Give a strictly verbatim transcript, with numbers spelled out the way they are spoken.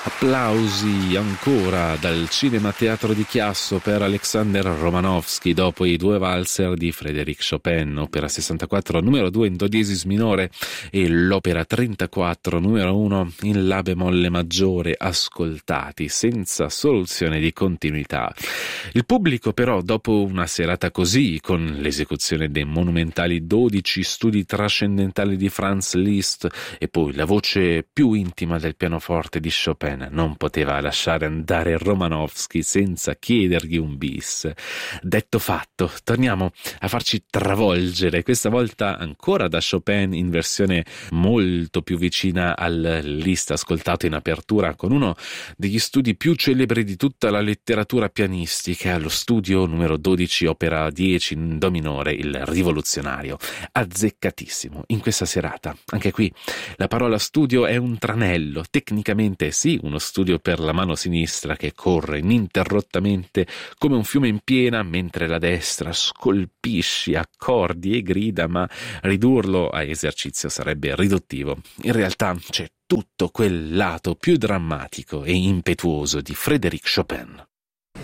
Applausi ancora dal Cinema Teatro di Chiasso per Alexander Romanovsky dopo i due valzer di Frédéric Chopin, opera sessantaquattro numero due in do diesis minore e l'opera trentaquattro numero uno in la bemolle maggiore, ascoltati senza soluzione di continuità. Il pubblico però, dopo una serata così, con l'esecuzione dei monumentali dodici studi trascendentali di Franz Liszt e poi la voce più intima del pianoforte di Chopin, non poteva lasciare andare Romanovsky senza chiedergli un bis. Detto fatto, torniamo a farci travolgere, questa volta ancora da Chopin in versione molto più vicina al Liszt ascoltato in apertura, con uno degli studi più celebri di tutta la letteratura pianistica, lo studio numero dodici, opera dieci in do minore, il rivoluzionario. Azzeccatissimo in questa serata. Anche qui la parola studio è un tranello, tecnicamente sì, uno studio per la mano sinistra che corre ininterrottamente come un fiume in piena, mentre la destra scolpisce accordi e grida, ma ridurlo a esercizio sarebbe riduttivo. In realtà c'è tutto quel lato più drammatico e impetuoso di Frédéric Chopin.